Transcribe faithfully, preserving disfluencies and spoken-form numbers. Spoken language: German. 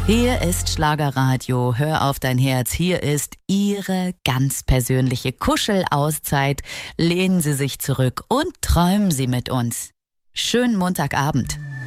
Hier ist Schlagerradio, hör auf dein Herz, hier ist Ihre ganz persönliche Kuschelauszeit. Lehnen Sie sich zurück und träumen Sie mit uns. Schönen Montagabend.